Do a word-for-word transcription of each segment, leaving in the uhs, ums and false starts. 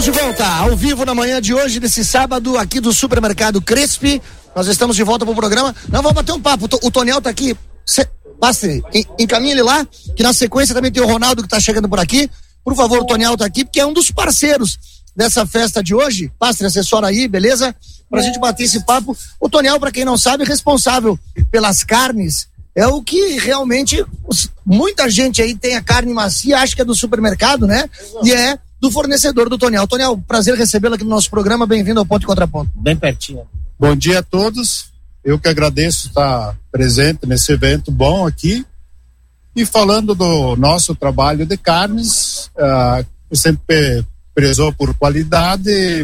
Estamos de volta ao vivo na manhã de hoje, desse sábado, aqui do Supermercado Crespi. Nós estamos de volta pro programa. Nós vamos bater um papo. O Toniel tá aqui. Cê, passe, encaminha ele lá, que na sequência também tem o Ronaldo que tá chegando por aqui. Por favor, o Toniel tá aqui, porque é um dos parceiros dessa festa de hoje. Passe, assessora aí, beleza? Pra gente bater esse papo. O Toniel, pra quem não sabe, é responsável pelas carnes. É o que realmente os, muita gente aí tem a carne macia, acha que é do supermercado, né? E é do fornecedor do Toniel. Toniel, prazer recebê-lo aqui no nosso programa. Bem-vindo ao Ponto e Contraponto. Bem pertinho. Bom dia a todos. Eu que agradeço estar presente nesse evento bom aqui. E falando do nosso trabalho de carnes, uh, eu sempre prezou por qualidade,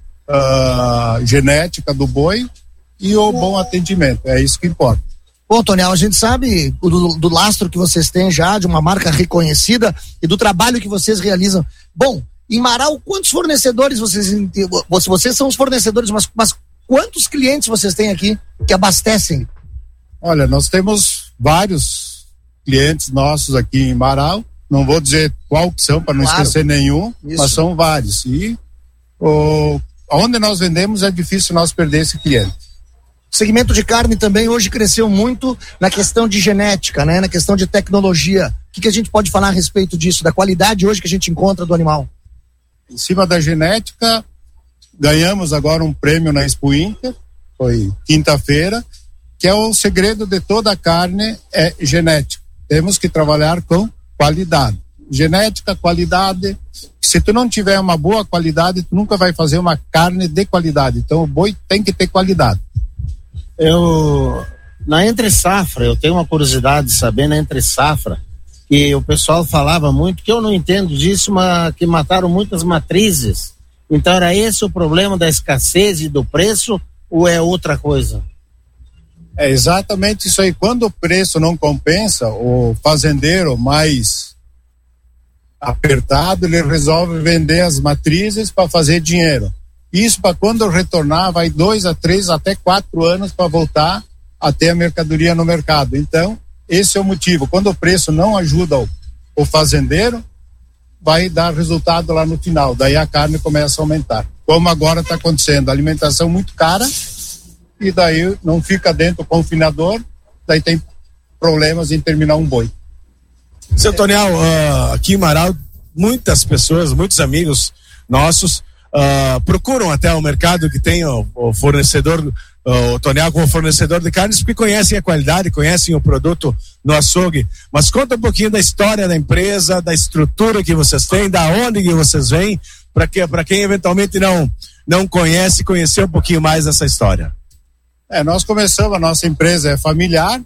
uh, genética do boi e o bom atendimento. É isso que importa. Bom, Toniel, a gente sabe do, do lastro que vocês têm já, de uma marca reconhecida e do trabalho que vocês realizam. Bom, em Marau, quantos fornecedores vocês... Vocês são os fornecedores, mas, mas quantos clientes vocês têm aqui que abastecem? Olha, nós temos vários clientes nossos aqui em Marau. Não vou dizer qual que são, para não claro. esquecer nenhum, Isso. mas são vários. E o, onde nós vendemos é difícil nós perder esse cliente. O segmento de carne também hoje cresceu muito na questão de genética, né? Na questão de tecnologia. O que, que a gente pode falar a respeito disso, da qualidade hoje que a gente encontra do animal? Em cima da genética, ganhamos agora um prêmio na Expo Inter, foi quinta-feira, que é o segredo de toda a carne, é genética. Temos que trabalhar com qualidade. Genética, qualidade. Se tu não tiver uma boa qualidade, tu nunca vai fazer uma carne de qualidade. Então o boi tem que ter qualidade. Eu, na entre safra, eu tenho uma curiosidade de saber na entre safra, que o pessoal falava muito, que eu não entendo disso, mas que mataram muitas matrizes. Então era esse o problema da escassez e do preço, ou é outra coisa? É exatamente isso aí. Quando o preço não compensa, o fazendeiro mais apertado, ele resolve vender as matrizes para fazer dinheiro. Isso para quando retornar vai dois a três até quatro anos para voltar a ter a mercadoria no mercado. Então, esse é o motivo. Quando o preço não ajuda o, o fazendeiro, vai dar resultado lá no final. Daí a carne começa a aumentar. Como agora está acontecendo, a alimentação muito cara e daí não fica dentro do confinador, daí tem problemas em terminar um boi. Seu Toniel, uh, aqui em Marau, muitas pessoas, muitos amigos nossos Uh, procuram até o mercado que tem o, o fornecedor, uh, o Toniel como fornecedor de carnes, porque conhecem a qualidade, conhecem o produto no açougue. Mas conta um pouquinho da história da empresa, da estrutura que vocês têm, da onde que vocês vêm, para que, para quem eventualmente não, não conhece, conhecer um pouquinho mais dessa história. É, nós começamos, a nossa empresa é familiar,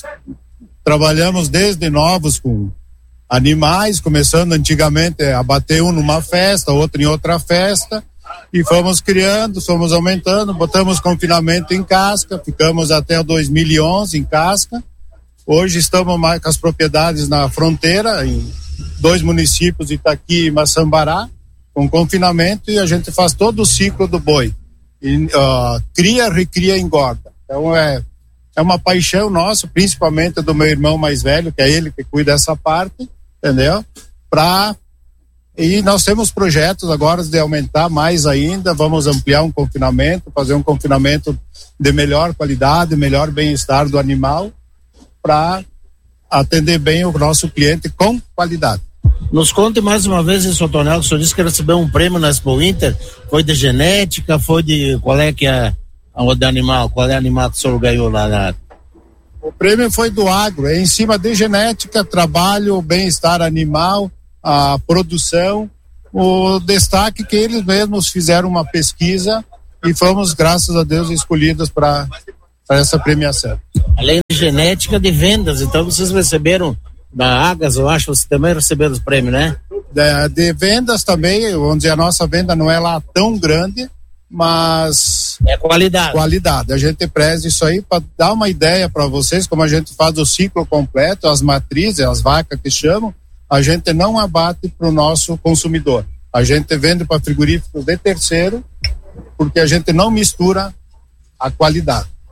trabalhamos desde novos com animais, começando antigamente a bater um numa festa, outro em outra festa, e fomos criando, fomos aumentando, botamos confinamento em casca, ficamos até dois mil e onze em casca. Hoje estamos mais com as propriedades na fronteira, em dois municípios, Itaqui e Maçambará, com confinamento, e a gente faz todo o ciclo do boi. E, uh, cria, recria e engorda. Então é, é uma paixão nossa, principalmente do meu irmão mais velho, que é ele que cuida dessa parte, entendeu? Pra... E nós temos projetos agora de aumentar mais ainda, vamos ampliar um confinamento, fazer um confinamento de melhor qualidade, melhor bem-estar do animal, para atender bem o nosso cliente com qualidade. Nos conte mais uma vez isso, Toniel, que o senhor disse que recebeu um prêmio na Expo Inter, foi de genética, foi de, qual é que é o de animal, qual é o animal que o senhor ganhou lá na... O prêmio foi do agro, é em cima de genética, trabalho, bem-estar animal, a produção, o destaque que eles mesmos fizeram uma pesquisa e fomos, graças a Deus, escolhidos para essa premiação. Além de genética, de vendas, então vocês receberam da Agas, eu acho, vocês também receberam os prêmios, né? De, de vendas também, vamos dizer, a nossa venda não é lá tão grande, mas é qualidade. Qualidade. A gente preza isso aí para dar uma ideia para vocês, como a gente faz o ciclo completo, as matrizes, as vacas que chamam, a gente não abate para o nosso consumidor. A gente vende para frigoríficos de terceiro, porque a gente não mistura a qualidade.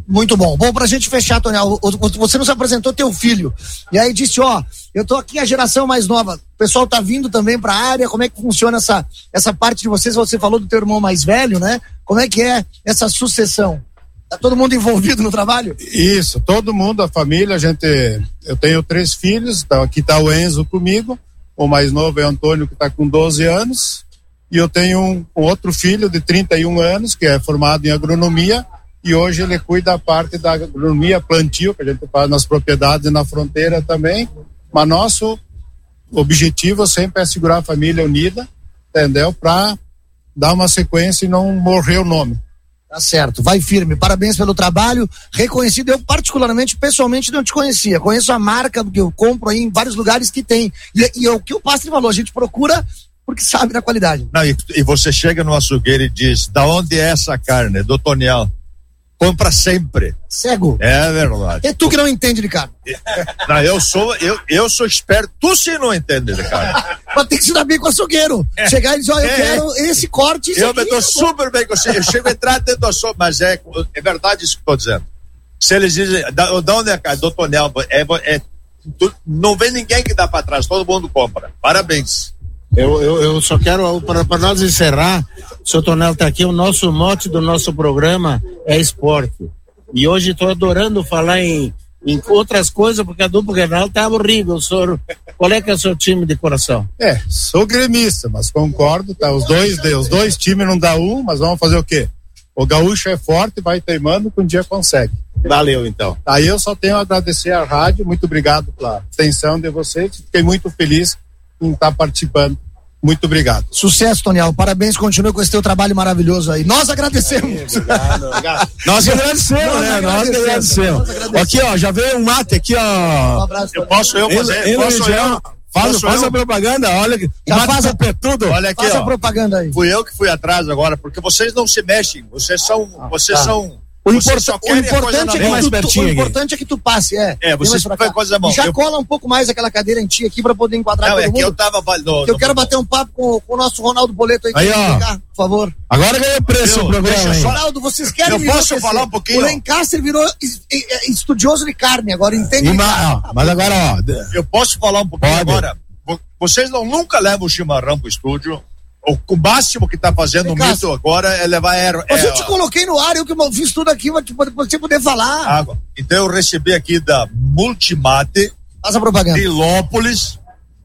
Muito bom. Bom, pra gente fechar, Toniel, você nos apresentou teu filho, e aí disse, ó, eu tô aqui a geração mais nova, o pessoal tá vindo também pra área, como é que funciona essa, essa parte de vocês? Você falou do teu irmão mais velho, né? Como é que é essa sucessão? Tá todo mundo envolvido no trabalho? Isso, todo mundo, a família, a gente, eu tenho três filhos, então aqui tá o Enzo comigo, o mais novo é o Antônio, que tá com doze anos, e eu tenho um, um outro filho de trinta e um anos, que é formado em agronomia, e hoje ele cuida da parte da agronomia plantio, que a gente faz nas propriedades e na fronteira também, mas nosso objetivo sempre é segurar a família unida, entendeu? Para dar uma sequência e não morrer o nome. Tá certo, vai firme, parabéns pelo trabalho, reconhecido. Eu particularmente, pessoalmente não te conhecia, conheço a marca que eu compro aí em vários lugares que tem, e, e o que o Pastre falou, a gente procura porque sabe da qualidade. Não, e, e você chega no açougueiro e diz, da onde é essa carne? Do Toniel. Compra sempre. Cego. É verdade. É tu que não entende de carne. Não, eu sou, eu, eu sou esperto, tu sim não entende de carne. Mas tem que se dar bem com o açougueiro. É. Chegar e dizer, ó, eu é. quero esse corte. Eu me dou super bem com você. Eu chego a entrar dentro do açougue, mas é, é verdade isso que eu tô dizendo. Se eles dizem, da, da onde é a carne? Do Toniel, é, é, tu, não vem ninguém que dá pra trás, todo mundo compra. Parabéns. Eu, eu, eu só quero, para nós encerrar, o seu Tonel está aqui, o nosso mote do nosso programa é esporte. E hoje estou adorando falar em, em outras coisas, porque a dupla Grenal está horrível. Senhor, qual é que é o seu time de coração? É, sou gremista, mas concordo, tá? Os dois, os dois times não dá um, mas vamos fazer o quê? O gaúcho é forte, vai teimando, que um dia consegue. Valeu, então. Aí eu só tenho a agradecer à rádio, muito obrigado pela atenção de vocês, fiquei muito feliz em estar participando. Muito obrigado. Sucesso, Toniel. Parabéns, continue com esse teu trabalho maravilhoso aí. Nós agradecemos. Aí, obrigado, obrigado. Nós agradecemos, Nós né? Nós agradecemos. agradecemos. Aqui, ó, já veio um mate aqui, ó. Um abraço. Eu posso eu fazer? Ele, posso ele, eu? Faz, faz a propaganda, olha. Já faz a tudo. Olha aqui, faz ó. a propaganda aí. Fui eu que fui atrás agora, porque vocês não se mexem. Vocês são, ah, vocês tá. são O, import, o, importante, é que tu, tu, o importante é que tu passe, é. É, você foi coisa bom. E já eu... cola um pouco mais aquela cadeira em ti aqui pra poder enquadrar não, todo é mundo. Que eu tava no, eu no, quero no... bater um papo com, com o nosso Ronaldo Boleto aí. Aí, ó. Explicar, por favor. Agora ganhou preço o programa, hein? Ronaldo, vocês querem Eu posso falar um pouquinho? O Lancaster virou estudioso de carne, agora entende? Mas, ó, mas agora, ó. Eu posso falar um pouquinho Pode. agora? Vocês não nunca levam o chimarrão pro estúdio. O máximo que tá fazendo o mito agora é levar erva. Mas eu te coloquei no ar, eu que fiz tudo aqui pra você poder falar. Água. Então eu recebi aqui da Multimate. Faz a propaganda. De Lópolis.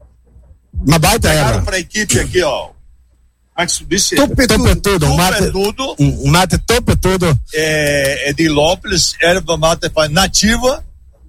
Uma baita erva. Pra equipe aqui, ó. Topetudo. Um mate, um mate topetudo. É, é de Lópolis, erva mate nativa.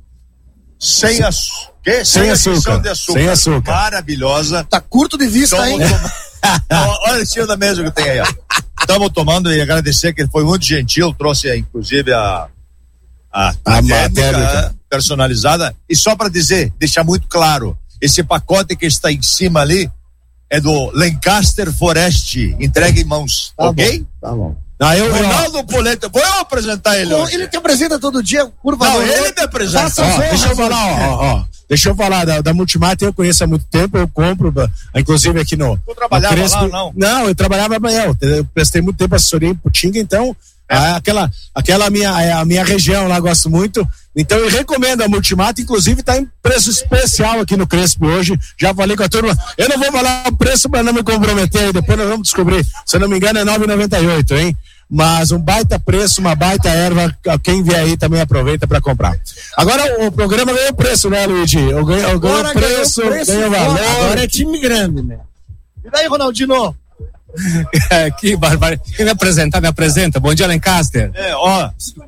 Sem açúcar. Sem, sem açúcar. De açúcar. Sem açúcar. Maravilhosa. Tá curto de vista, hein? Olha esse tio da mesa que tem aí, ó. Estamos tomando e agradecer que ele foi muito gentil, trouxe inclusive a a, a, a técnica personalizada. E só para dizer, deixar muito claro, esse pacote que está em cima ali é do Lancaster Forest, entregue em mãos, tá ok? Bom, tá bom. Não, eu, Ronaldo Polenta, vou eu apresentar ele Bom, hoje. Ele te apresenta todo dia, por favor. Não, ele me apresenta. Ó, deixa eu falar, ó, ó. Deixa eu falar da, da Multimate, eu conheço há muito tempo, eu compro, inclusive aqui no. Tu trabalhava no Crespo, lá, não? Não, eu trabalhava amanhã, eu, eu prestei muito tempo assessoria em Putinga, então, é. a, aquela, aquela minha, a minha região lá, gosto muito, então eu recomendo a Multimate, inclusive tá em preço especial aqui no Crespo hoje, já falei com a turma, eu não vou falar o preço para não me comprometer, depois nós vamos descobrir, se eu não me engano é nove reais e noventa e oito centavos, hein? Mas um baita preço, uma baita erva, quem vier aí também aproveita para comprar. Agora o programa ganhou preço, né, Luigi? Eu ganho, eu ganho preço, preço, ganho valor. Agora é time grande, né? E daí, Ronaldinho? É, que barbaro. Quem me apresentar, me apresenta. Bom dia, Lancaster. É, ó.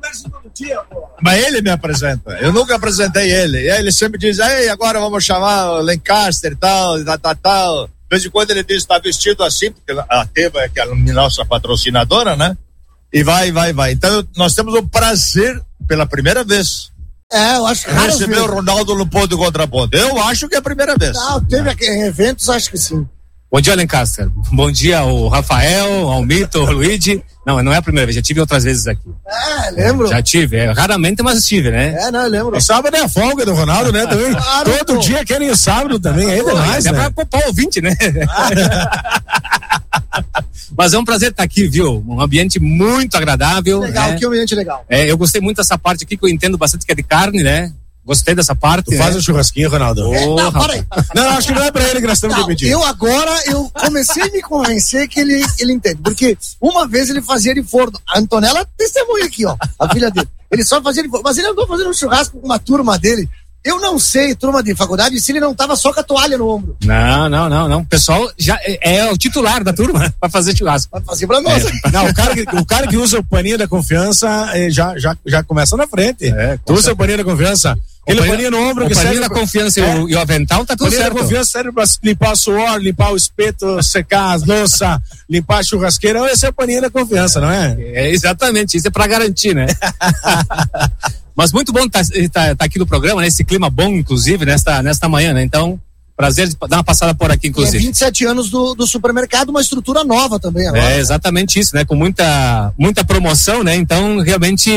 Mas ele me apresenta. Eu nunca apresentei ele. E aí ele sempre diz, ei, agora vamos chamar o Lancaster e tal, tal, tal, tal. De vez em quando ele diz, está vestido assim, porque a Teva é que é a nossa patrocinadora, né? E vai, vai, vai. Então, nós temos o prazer, pela primeira vez, é, eu acho que receber o Ronaldo no ponto e contraponto. Eu acho que é a primeira vez. Não, teve aqui em eventos, acho que sim. Bom dia, Lancaster. Bom dia ao Rafael, ao Mito, ao Luigi. Não, não é a primeira vez, já tive outras vezes aqui. É, lembro. Já tive, é, raramente, mas tive, né? É, não, eu lembro. O sábado é a folga do Ronaldo, né? Também. Claro, Todo pô. dia querem o sábado também, ainda mais, é né? pra poupar o ouvinte, né? Mas é um prazer estar aqui, viu? Um ambiente muito agradável. Legal, né? que ambiente legal. É, eu gostei muito dessa parte aqui, que eu entendo bastante que é de carne, né? Gostei dessa parte. Tu faz um churrasquinho, Ronaldo? Oh, Não, para aí. Não, acho que não é pra ele que nós estamos Não, dividindo. eu agora, eu comecei a me convencer que ele, ele entende, porque uma vez ele fazia de forno, a Antonella testemunha aqui, ó, a filha dele, ele só fazia de forno, mas ele andou fazendo um churrasco com uma turma dele, eu não sei, turma de faculdade, se ele não tava só com a toalha no ombro. Não, não, não, não. O pessoal já é, é o titular da turma para fazer churrasco. Pra fazer pra nós. É. Não, o cara, que, o cara que usa o paninho da confiança eh, já, já, já começa na frente. É, tu usa o paninho da confiança. Aquele paninho- paninho no ombro O que paninho serve da confiança é. e, o, e o avental tá O tudo paninho da certo. confiança serve pra limpar o suor, limpar o espeto, secar as louças, limpar a churrasqueira. Esse é o paninho da confiança, não é? É, exatamente, isso é para garantir, né? Mas muito bom estar tá, tá, tá aqui no programa, né? Esse clima bom, inclusive, nesta, nesta manhã, né? Então, prazer de dar uma passada por aqui, É inclusive. vinte e sete anos do, do supermercado, uma estrutura nova também agora. É exatamente isso, né? Com muita, muita promoção, né? Então, realmente,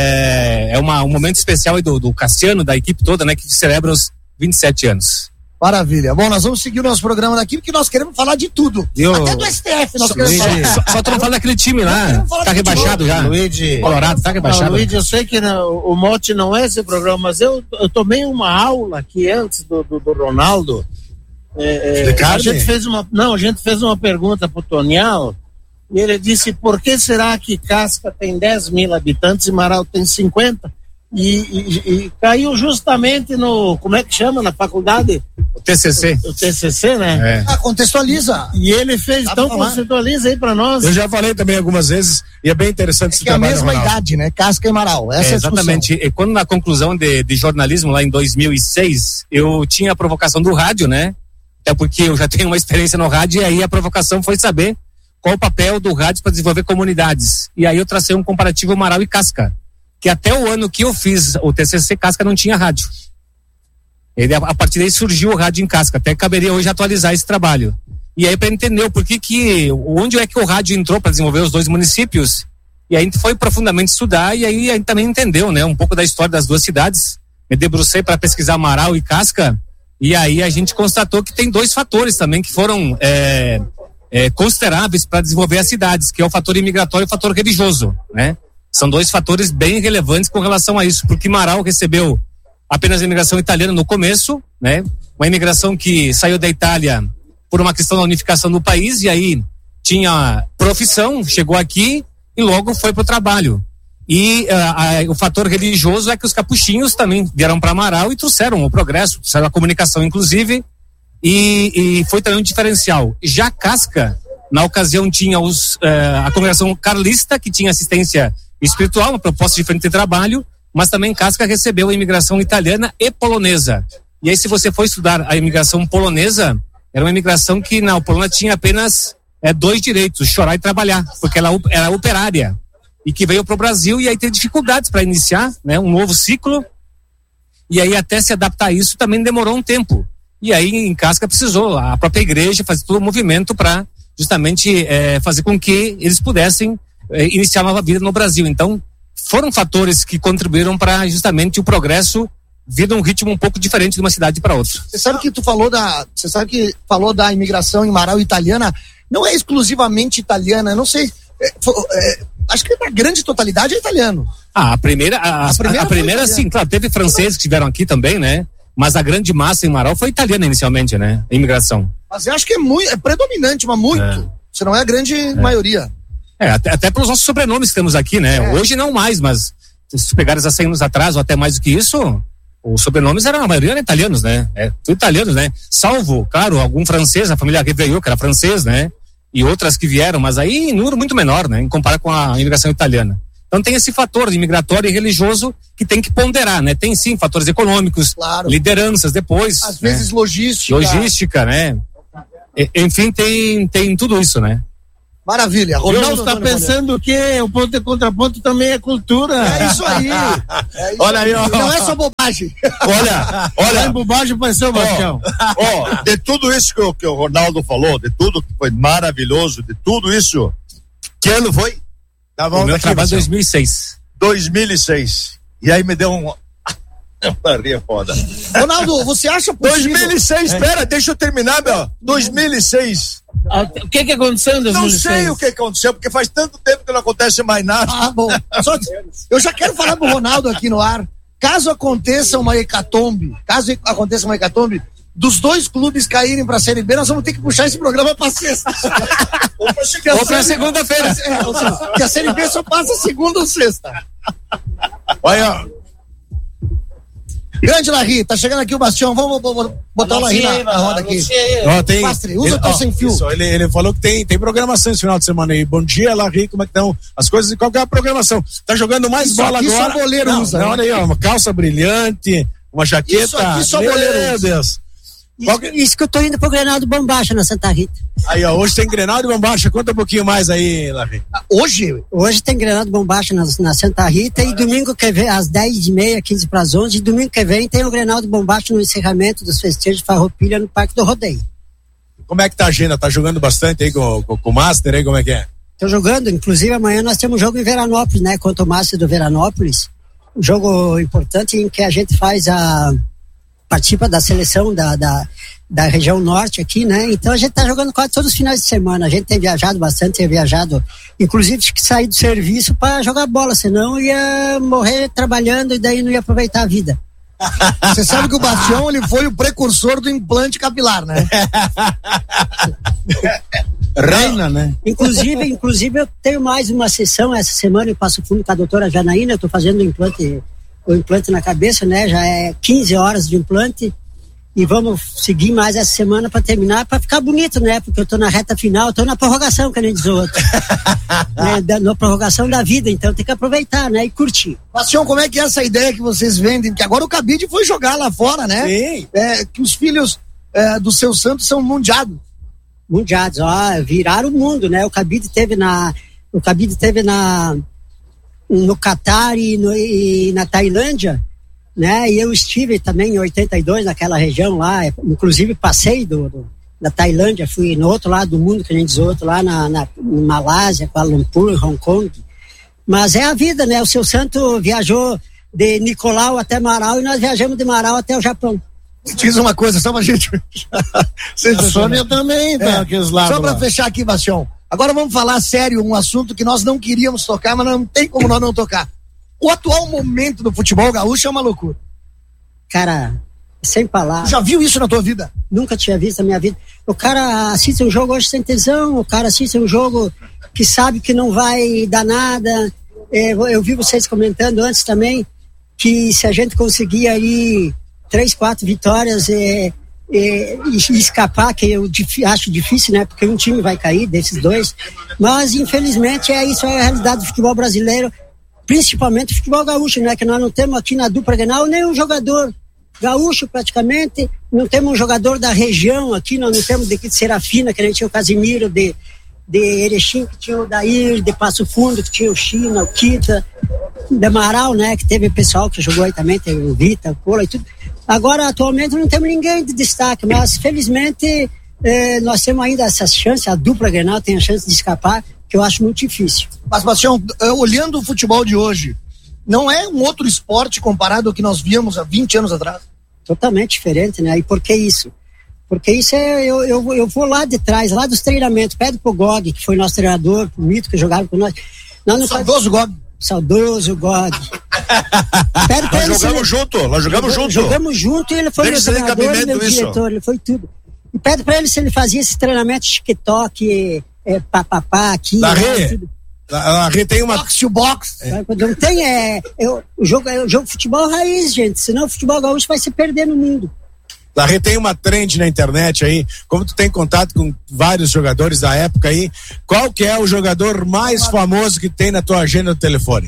é, é uma, um momento especial aí do, do Cassiano, da equipe toda, né? Que celebra os vinte e sete anos. Maravilha. Bom, nós vamos seguir o nosso programa daqui, porque nós queremos falar de tudo. Eu- Até do S T F nós queremos Luigi, falar. só, só tu não fala daquele time lá, queremos falar tá de rebaixado já. Luigi, Colorado, tá rebaixado. Não, Luigi, eu sei que não, o mote não é esse programa, mas eu, eu tomei uma aula aqui antes do, do, do Ronaldo. É, é, De carne? a gente fez uma, não, a gente fez uma pergunta pro Tonial e ele disse: por que será que Casca tem dez mil habitantes e Marau tem cinquenta? E, e, e caiu justamente no, como é que chama, na faculdade? O T C C. O T C C, né? É. Ah, contextualiza. E ele fez, Dá então pra falar? conceitualiza aí pra nós. Eu já falei também algumas vezes e é bem interessante esse Que é a trabalho, mesma Ronaldo. idade, né? Casca e Amaral. Essa é, É, a discussão. exatamente. E quando na conclusão de, de jornalismo lá em dois mil e seis, eu tinha a provocação do rádio, né? Até porque eu já tenho uma experiência no rádio e aí a provocação foi saber qual o papel do rádio para desenvolver comunidades. E aí eu tracei um comparativo Amaral e Casca, que até o ano que eu fiz o T C C, Casca não tinha rádio. Ele, a, a partir daí surgiu o rádio em Casca. Até caberia hoje atualizar esse trabalho. E aí para entender o porquê que, onde é que o rádio entrou para desenvolver os dois municípios. E aí a gente foi profundamente estudar e aí a gente também entendeu, né, um pouco da história das duas cidades. Me debrucei para pesquisar Amaral e Casca e aí a gente constatou que tem dois fatores também que foram é, é, consideráveis para desenvolver as cidades, que é o fator imigratório e o fator religioso, né? São dois fatores bem relevantes com relação a isso, porque Marau recebeu apenas a imigração italiana no começo, né? Uma imigração que saiu da Itália por uma questão da unificação do país e aí tinha profissão, chegou aqui e logo foi para o trabalho. E uh, uh, o fator religioso é que os capuchinhos também vieram para Marau e trouxeram o progresso, trouxeram a comunicação inclusive, e, e foi também um diferencial. Já Casca, na ocasião tinha os, uh, a congregação carlista, que tinha assistência espiritual, uma proposta diferente de trabalho, mas também Casca recebeu a imigração italiana e polonesa. E aí se você for estudar a imigração polonesa, era uma imigração que na Polônia tinha apenas é, dois direitos, chorar e trabalhar, porque ela era operária. E que veio para o Brasil e aí teve dificuldades para iniciar, né, um novo ciclo. E aí até se adaptar a isso também demorou um tempo. E aí em Casca precisou a própria igreja fazer todo o movimento para justamente é, fazer com que eles pudessem é, iniciar uma nova vida no Brasil. Então foram fatores que contribuíram para justamente o progresso vir num ritmo um pouco diferente de uma cidade para outra. Você sabe que tu falou da, você sabe que falou da imigração em Marau italiana, não é exclusivamente italiana, não sei, é, é, acho que na grande totalidade é italiano. Ah, a primeira, a, a primeira, a primeira sim, claro, teve franceses que estiveram aqui também, né? Mas a grande massa em Marau foi italiana inicialmente, né? A imigração. Mas eu acho que é muito, é predominante, mas muito. É. Se não é a grande é. maioria. É, até, até pelos nossos sobrenomes que temos aqui, né? É. Hoje não mais, mas se tu pegares há cem anos atrás ou até mais do que isso, os sobrenomes eram, a maioria eram italianos, né? É, tudo italianos, né? Salvo, claro, algum francês, a família Réveillot, que era francês, né? E outras que vieram, mas aí em número muito menor, né? Em comparado com a imigração italiana. Então tem esse fator imigratório e religioso que tem que ponderar, né? Tem sim fatores econômicos, claro. Lideranças depois. Às né? vezes logística. Logística, né? E, enfim, tem, tem tudo isso, né? Maravilha. Ronaldo está pensando que o ponto e contraponto também é cultura. É isso aí. É isso olha aí, ó. Não é só bobagem. Olha, olha. É bobagem para ser o Bastião. Ó, de tudo isso que o, que o Ronaldo falou, de tudo que foi maravilhoso, de tudo isso, que ano foi? Tá bom, o meu trabalho em dois mil e seis. dois mil e seis. E aí me deu um... Larry é foda. Ronaldo, você acha possível... dois mil e seis, espera, é. deixa eu terminar, meu. dois mil e seis. Ah, o que que aconteceu em dois mil e seis? Não sei o que aconteceu, porque faz tanto tempo que não acontece mais nada. Ah, bom. Só, eu já quero falar pro Ronaldo aqui no ar. Caso aconteça uma hecatombe, caso aconteça uma hecatombe, dos dois clubes caírem pra Série B, nós vamos ter que puxar esse programa pra sexta. Ou pra, ou pra segunda-feira. É, ou seja, que a Série B só passa segunda ou sexta. Olha, grande Larry, tá chegando aqui o Bastião, vamos botar o Larry na, na roda aqui. Ó, tem, Pastre, usa ele, o teu ó, sem fio. Isso, ele, ele falou que tem, tem programação esse final de semana aí. Bom dia, Larry, como é que estão as coisas e qual que é a programação? Tá jogando mais Isso bola aqui agora? só boleiro não, usa, não, né? olha aí, ó, uma calça brilhante, uma jaqueta. Isso aqui só Meu boleiro usa. Deus. Isso, que... isso que eu tô indo pro Grenal do Bombacha na Santa Rita. Aí, ó, hoje tem Grenal de Bombacha, conta um pouquinho mais aí, Larry. Hoje? Hoje tem Grenal do Bombacha na, na Santa Rita e domingo que vem, às dez e meia, quinze para as onze, e domingo que vem tem o Grenal do Bombacha no encerramento dos festejos de Farroupilha no Parque do Rodeio. Como é que tá a agenda? Tá jogando bastante aí com, com, com o Master aí, como é que é? Tô jogando, inclusive amanhã nós temos um jogo em Veranópolis, né, contra o Master do Veranópolis, um jogo importante em que a gente faz a participa da seleção da, da, da região norte aqui, né? Então a gente tá jogando quase todos os finais de semana. A gente tem viajado bastante, tem viajado, inclusive tive que sair do serviço para jogar bola, senão ia morrer trabalhando e daí não ia aproveitar a vida. Você sabe que o Bastião, ele foi o precursor do implante capilar, né? Reina, né? Inclusive, inclusive eu tenho mais uma sessão essa semana em Passo Fundo com a doutora Janaína, eu tô fazendo o implante o implante na cabeça, né? Já é quinze horas de implante e vamos seguir mais essa semana para terminar, para ficar bonito, né? Porque eu tô na reta final, tô na prorrogação, que nem diz o outro. Né? Da, na prorrogação da vida, então tem que aproveitar, né? E curtir. Bastião, como é que é essa ideia que vocês vendem? Porque agora o Cabide foi jogar lá fora, né? Sim. É, que os filhos é, do seu santo são mundiados. Mundiados, ó, viraram o mundo, né? O Cabide teve na... O Cabide teve na... no Catar e, no, e na Tailândia, né? E eu estive também em oitenta e dois naquela região lá, inclusive passei do, do, da Tailândia, fui no outro lado do mundo, que a gente diz outro, lá na, na Malásia, Kuala Lumpur, Hong Kong. Mas é a vida, né? O seu santo viajou de Nicolau até Marau e nós viajamos de Marau até o Japão. Diz uma coisa, só pra gente... A Sônia também tá é, aqueles lados só pra lá. fechar aqui, Bastião. Agora vamos falar sério, um assunto que nós não queríamos tocar, mas não tem como nós não tocar. O atual momento do futebol gaúcho é uma loucura. Cara, sem palavras. Já viu isso na tua vida? Nunca tinha visto na minha vida. O cara assiste um jogo hoje sem tesão, o cara assiste um jogo que sabe que não vai dar nada. É, eu vi vocês comentando antes também que se a gente conseguir aí três, quatro vitórias é, é, e escapar, que eu dif, acho difícil, né? Porque um time vai cair desses dois. Mas infelizmente é isso, é a realidade do futebol brasileiro, principalmente o futebol gaúcho, né? Que nós não temos aqui na dupla Grenal nenhum jogador gaúcho praticamente, não temos um jogador da região aqui, nós não temos de Serafina, que a gente tinha o Casimiro, de, de Erechim, que tinha o Dair, de Passo Fundo, que tinha o China, o Kita, de Amaral, né? Que teve o pessoal que jogou aí também, teve o Vita, o Cola e tudo. Agora, atualmente, não temos ninguém de destaque, mas felizmente eh, nós temos ainda essa chance, a dupla Grenal tem a chance de escapar, que eu acho muito difícil. Mas, Bastião, olhando o futebol de hoje, não é um outro esporte comparado ao que nós víamos há vinte anos atrás? Totalmente diferente, né? E por que isso? Porque isso é, eu, eu, eu vou lá de trás, lá dos treinamentos, pede pro Gog, que foi nosso treinador, o Mito, que jogava com nós. nós não Saudoso faz... Gog. Saudoso Gog. Pede pra nós ele jogamos ele... junto, nós jogamos junto. Jogamos junto e ele foi meu treinador e meu isso. diretor, ele foi tudo. E pede pra ele se ele fazia esse treinamento TikTok, é, papapá, aqui. Da lá, Rê, tudo. a Rê tem uma... Box to box. É. Não tem, é, é, o, jogo, é o jogo de futebol raiz, gente, senão o futebol gaúcho vai se perder no mundo. Larry, tem uma trend na internet aí, como tu tem contato com vários jogadores da época aí, qual que é o jogador mais famoso que tem na tua agenda do telefone?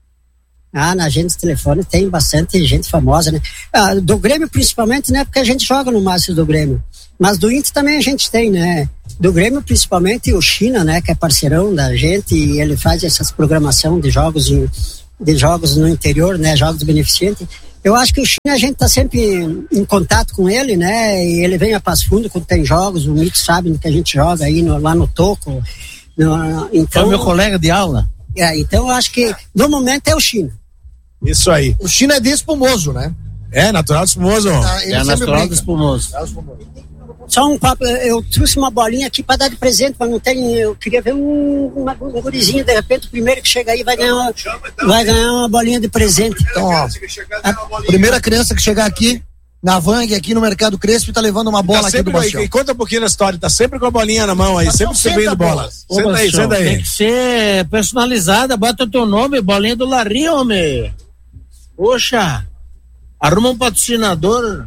Ah, na agenda do telefone tem bastante gente famosa, né? Ah, do Grêmio principalmente, né? Porque a gente joga no Márcio do Grêmio. Mas do Inter também a gente tem, né? Do Grêmio principalmente o China, né? Que é parceirão da gente e ele faz essas programação de jogos em, de jogos no interior, né? Jogos beneficentes. Eu acho que o China a gente tá sempre em, em contato com ele, né? E ele vem a Passo Fundo quando tem jogos, o Mito sabe que a gente joga aí no, lá no Toco. No, então, é o meu colega de aula. É, então eu acho que no momento é o China. Isso aí. O China é despumoso, né? É, natural do espumoso. Ah, ele É sempre natural brinca. do espumoso. Só um papo, eu trouxe uma bolinha aqui para dar de presente, mas não tem, eu queria ver um, uma, um gurizinho, de repente o primeiro que chega aí vai ganhar uma, vai ganhar uma bolinha de presente. Então, ó, a primeira criança que chegar aqui, na Vang, aqui no Mercado Crespo, tá levando uma bola Tá aqui do sempre, Bastião. e conta um pouquinho da história, tá sempre com a bolinha na mão aí, sempre distribuindo bola. Ô, Senta aí, Bastião, senta tem aí. que ser personalizada, bota o teu nome, bolinha do Larry, homem. Poxa, arruma um patrocinador.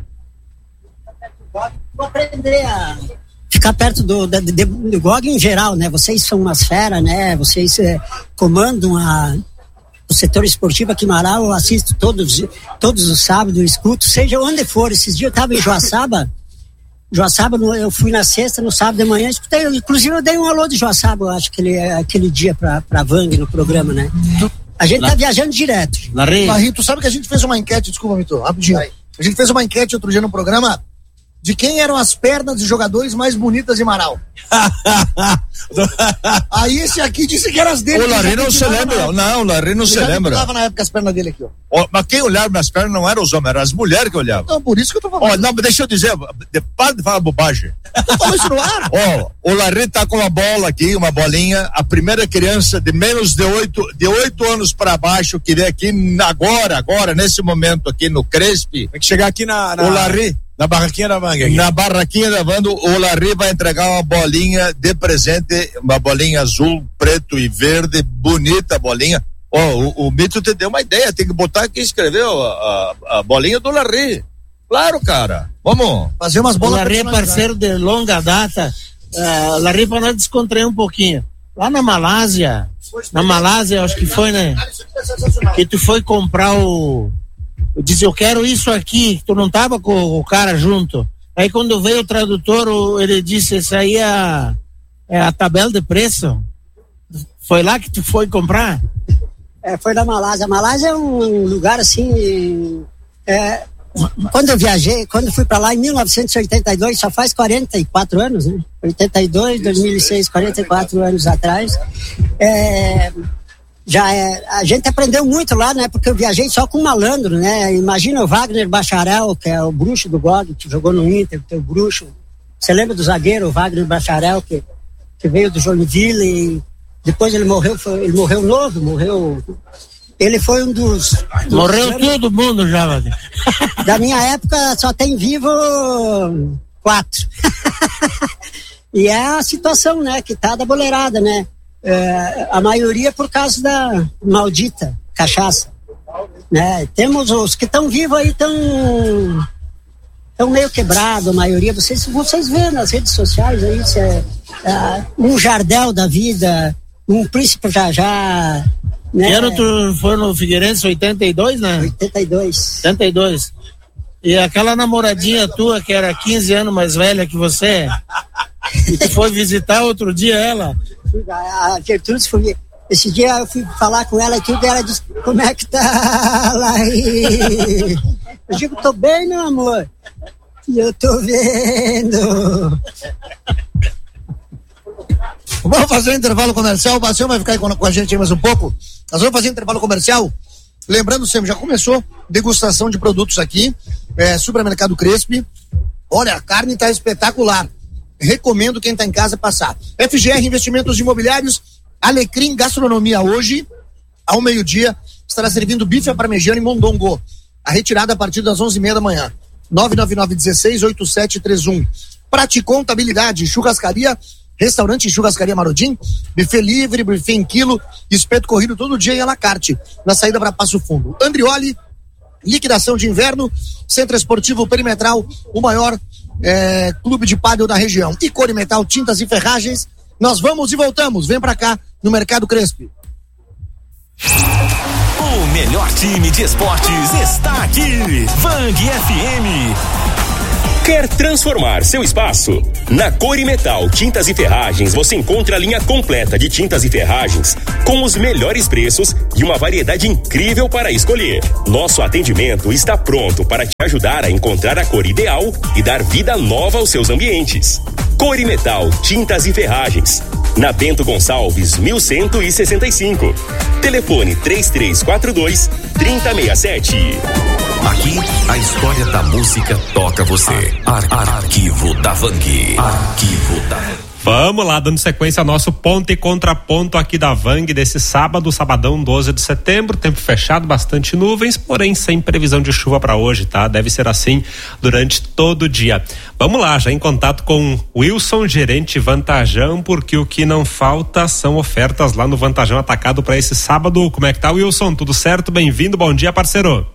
Vou aprender a ficar perto do, do, do, do G O G em geral, né? Vocês são umas feras, né? Vocês é, comandam a, o setor esportivo aqui em Marau, eu assisto todos, todos os sábados, eu escuto, seja onde for. Esses dias eu estava em Joaçaba, Joaçaba, eu fui na sexta, no sábado de manhã, escutei, inclusive eu dei um alô de Joaçaba, eu acho, aquele, aquele dia pra, pra Vang no programa, né? A gente tá viajando direto. Larry. Larry, tu sabe que a gente fez uma enquete, desculpa, Vitor, rapidinho. A gente fez uma enquete outro dia no programa de quem eram as pernas de jogadores mais bonitas de Marau. Aí esse aqui disse que eram as dele. O Larry não se lembra. Não, o Larry não se lembra. Tava na época as pernas dele aqui, ó. Ó, mas quem olhava minhas pernas não eram os homens, eram as mulheres que olhavam. Então, por isso que eu tô Ó, falando. não, mas deixa eu dizer, de- para de falar bobagem. Tu falou isso no ar? Ó, o Larry tá com uma bola aqui, uma bolinha, a primeira criança de menos de oito, de oito anos para baixo que vem aqui agora, agora, nesse momento aqui no Crespi. Tem que chegar aqui na, na, O Larry, na barraquinha da Vang. aqui. na barraquinha da Vando, o Larry vai entregar uma bolinha de presente, uma bolinha azul, preto e verde, bonita bolinha. Ó, o, o Mito te deu uma ideia, tem que botar aqui, escreveu a, a, a bolinha do Larry. Claro, cara. Vamos. Fazer umas O bolas. Larry é personalizadas. parceiro de longa data. Uh, Larry, para nós descontrair um pouquinho. Lá na Malásia, na Malásia, acho que foi, né? Que tu foi comprar o. Eu disse, eu quero isso aqui. Tu não tava com o cara junto. Aí quando veio o tradutor, o- ele disse, isso aí é a, é a tabela de preço. Foi lá que tu foi comprar? É, foi da Malásia. A Malásia é um lugar assim. É, quando eu viajei, quando eu fui para lá em mil novecentos e oitenta e dois, só faz quarenta e quatro anos, né? oitenta e dois, dois mil e seis, quarenta e quatro anos atrás. É, já é, a gente aprendeu muito lá, né? Porque eu viajei só com malandro, né? Imagina o Wagner Bacharel, que é o bruxo do G O G, que jogou no Inter, que é o bruxo. Você lembra do zagueiro, o Wagner Bacharel, que, que veio do Joinville e depois ele morreu, foi, ele morreu novo, morreu. Ele foi um dos. dos Morreu todo mundo já, Wagner. Da minha época só tem vivo quatro. E é a situação, né, que tá da boleirada, né? É, a maioria por causa da maldita cachaça, né? Temos os que estão vivos aí, estão estão meio quebrado, a maioria. Vocês vocês vê nas redes sociais aí, isso é, é, um Jardel da vida, um Príncipe Jajá, né? Que ano tu foi no Figueirense, oitenta e dois, né? oitenta e dois. oitenta e dois. E aquela namoradinha tua que era quinze anos mais velha que você, e tu foi visitar outro dia ela. A Gertrudes foi. Esse dia eu fui falar com ela e tudo, e ela disse, como é que tá lá aí? Eu digo, tô bem, meu amor. E eu tô vendo. Vamos fazer um intervalo comercial. O Bastião vai ficar aí com, com a gente aí mais um pouco. Nós vamos fazer um intervalo comercial. Lembrando sempre, já começou degustação de produtos aqui. É, Supermercado Crespi. Olha, a carne tá espetacular. Recomendo quem tá em casa passar. F G R Investimentos Imobiliários, Alecrim Gastronomia hoje, ao meio-dia, estará servindo bife à parmegiana em Mondongo. A retirada a partir das onze e meia da manhã. nove nove nove, um seis, oito sete três um. Prate Contabilidade, churrascaria, restaurante Churrascaria Marodim, buffet livre, buffet em quilo, espeto corrido todo dia em à la carte, na saída para Passo Fundo. Andrioli, liquidação de inverno, Centro Esportivo Perimetral, o maior é, clube de pádel da região. E Corimetal Tintas e Ferragens. Nós vamos e voltamos. Vem pra cá no Mercado Crespi. O melhor time de esportes está aqui. Vang F M. Quer transformar seu espaço? Na Corimetal Tintas e Ferragens você encontra a linha completa de tintas e ferragens com os melhores preços e uma variedade incrível para escolher. Nosso atendimento está pronto para te ajudar a encontrar a cor ideal e dar vida nova aos seus ambientes. Corimetal Tintas e Ferragens, na Bento Gonçalves, mil cento e sessenta e cinco. Telefone três três quatro dois, três zero seis sete. Aqui, a história da música toca você. Ar, ar, arquivo da Vang. Arquivo da Vang. Vamos lá, dando sequência ao nosso ponto e contraponto aqui da Vang desse sábado, sabadão doze de setembro, tempo fechado, bastante nuvens, porém sem previsão de chuva para hoje, tá? Deve ser assim durante todo o dia. Vamos lá, já em contato com Wilson, gerente Vantajão, porque o que não falta são ofertas lá no Vantajão Atacado para esse sábado. Como é que tá, Wilson? Tudo certo? Bem-vindo, bom dia, parceiro.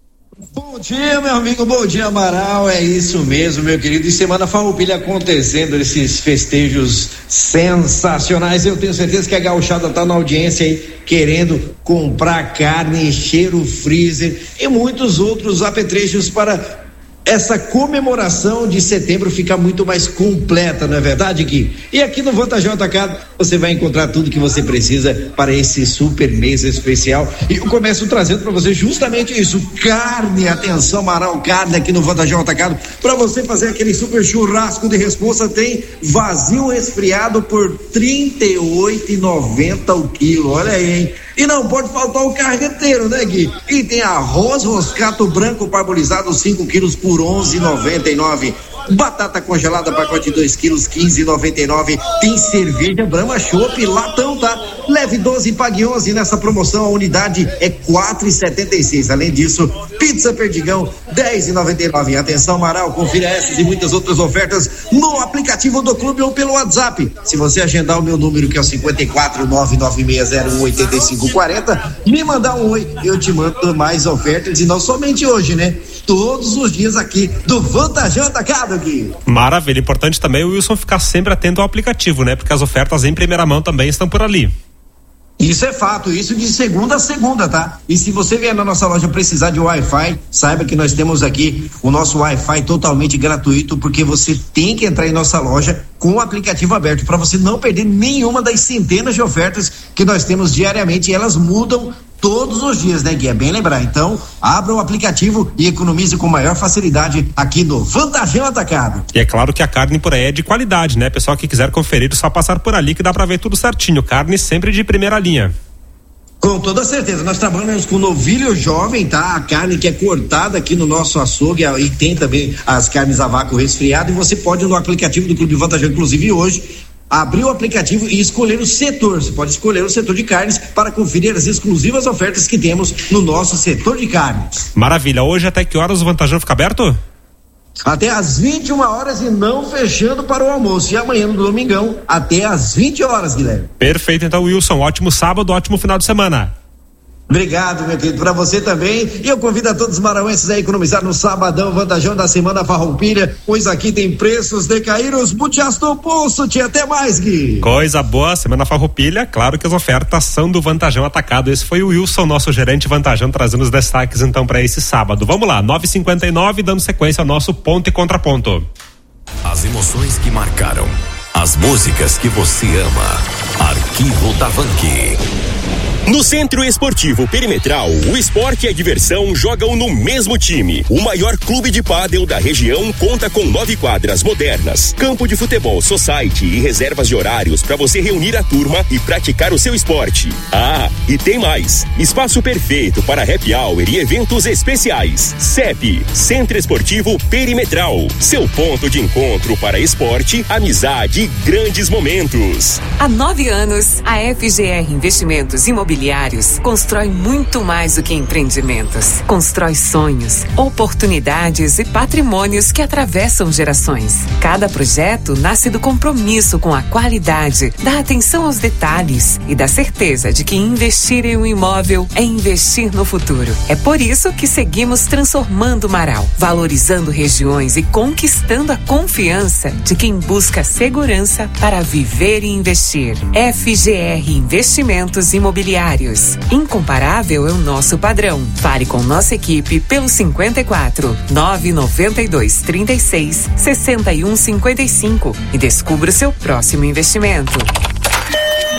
Bom dia, meu amigo, bom dia, Amaral, é isso mesmo, meu querido, e Semana Farroupilha acontecendo, esses festejos sensacionais. Eu tenho certeza que a gauchada tá na audiência aí, querendo comprar carne, encher o freezer e muitos outros apetrechos para essa comemoração de setembro ficar muito mais completa, não é verdade, Gui? E aqui no Vantajão Atacado você vai encontrar tudo que você precisa para esse super mês especial. E eu começo trazendo para você justamente isso, carne, atenção, Amaral, carne aqui no Vantajão Atacado, para você fazer aquele super churrasco de responsa, tem vazio resfriado por trinta e oito reais e noventa centavos o quilo, olha aí, hein? E não pode faltar o carreteiro, né, Gui? E tem arroz roscato branco parbolizado cinco quilos por onze reais e noventa e nove centavos. Batata congelada, pacote de dois quilos, quinze reais e noventa e nove centavos. Tem cerveja Brahma Chopp, latão, tá? Leve doze e pague onze. Nessa promoção a unidade é quatro reais e setenta e seis centavos. Além disso, pizza Perdigão, dez reais e noventa e nove centavos. Atenção, Amaral, confira essas e muitas outras ofertas no aplicativo do clube ou pelo WhatsApp. Se você agendar o meu número, que é o cinquenta e quatro, nove nove seis zero um, oito cinco quatro zero, me mandar um oi, eu te mando mais ofertas, e não somente hoje, né? Todos os dias aqui do Vantajão Atacado, aqui. Maravilha, importante também o Wilson ficar sempre atento ao aplicativo, né? Porque as ofertas em primeira mão também estão por ali. Isso é fato, isso de segunda a segunda, tá? E se você vier na nossa loja precisar de Wi-Fi, saiba que nós temos aqui o nosso Wi-Fi totalmente gratuito, porque você tem que entrar em nossa loja com o aplicativo aberto para você não perder nenhuma das centenas de ofertas que nós temos diariamente, e elas mudam todos os dias, né, Gui? É bem lembrar. Então, abra o aplicativo e economize com maior facilidade aqui no Vantajão Atacado. E é claro que a carne por aí é de qualidade, né? Pessoal que quiser conferir, só passar por ali que dá pra ver tudo certinho. Carne sempre de primeira linha. Com toda certeza, nós trabalhamos com novilho jovem, tá? A carne que é cortada aqui no nosso açougue, e tem também as carnes a vácuo resfriado, e você pode no aplicativo do Clube Vantajão, inclusive hoje, abrir o aplicativo e escolher o setor. Você pode escolher o setor de carnes para conferir as exclusivas ofertas que temos no nosso setor de carnes. Maravilha. Hoje até que horas o Vantajão fica aberto? Até às vinte e uma horas e não fechando para o almoço. E amanhã no domingão até às vinte horas, Guilherme. Perfeito, então, Wilson. Ótimo sábado, ótimo final de semana. Obrigado, meu querido, para você também. E eu convido a todos os marauenses a economizar no sabadão Vantajão da Semana Farroupilha, pois aqui tem preços de cair os butiás do pulso. Tia, até mais, Gui. Coisa boa, Semana Farroupilha. Claro que as ofertas são do Vantajão Atacado. Esse foi o Wilson, nosso gerente Vantajão, trazendo os destaques então para esse sábado. Vamos lá, nove e cinquenta e nove, dando sequência ao nosso ponto e contraponto. As emoções que marcaram, as músicas que você ama. Arquivo da Vang. No Centro Esportivo Perimetral, o esporte e a diversão jogam no mesmo time. O maior clube de pádel da região conta com nove quadras modernas, campo de futebol society e reservas de horários para você reunir a turma e praticar o seu esporte. Ah, e tem mais, espaço perfeito para happy hour e eventos especiais. C E P, Centro Esportivo Perimetral, seu ponto de encontro para esporte, amizade e grandes momentos. Há nove anos, a F G R Investimentos Imobiliários constrói muito mais do que empreendimentos. Constrói sonhos, oportunidades e patrimônios que atravessam gerações. Cada projeto nasce do compromisso com a qualidade, da atenção aos detalhes e da certeza de que investir em um imóvel é investir no futuro. É por isso que seguimos transformando Marau, valorizando regiões e conquistando a confiança de quem busca segurança para viver e investir. F G R Investimentos Imobiliários. Incomparável é o nosso padrão. Fale com nossa equipe pelo cinquenta e quatro, nove noventa e dois, trinta e seis, sessenta e um, cinquenta e cinco e descubra o seu próximo investimento.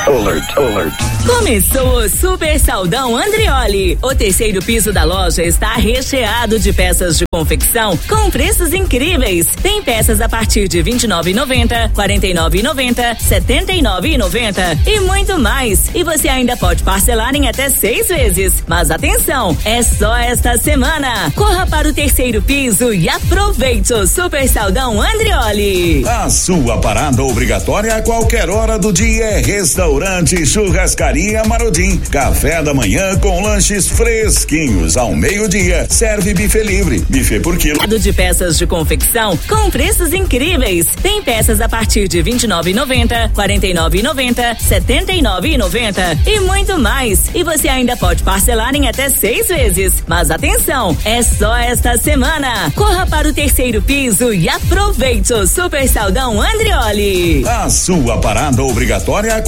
Alert, alert. Começou o Super Saldão Andrioli. O terceiro piso da loja está recheado de peças de confecção com preços incríveis. Tem peças a partir de vinte e nove reais e noventa centavos, quarenta e nove reais e noventa centavos, setenta e nove reais e noventa centavos e muito mais. E você ainda pode parcelar em até seis vezes. Mas atenção, é só esta semana. Corra para o terceiro piso e aproveite o Super Saldão Andrioli. A sua parada obrigatória a qualquer hora do dia é Restaurante Churrascaria Marodim. Café da manhã com lanches fresquinhos. Ao meio-dia, serve buffet livre. Buffet por quilo. De peças de confecção com preços incríveis. Tem peças a partir de vinte e nove reais e noventa centavos, quarenta e nove reais e noventa centavos, setenta e nove reais e noventa centavos e muito mais. E você ainda pode parcelar em até seis vezes. Mas atenção, é só esta semana. Corra para o terceiro piso e aproveite o Super Saldão Andrioli. A sua parada obrigatória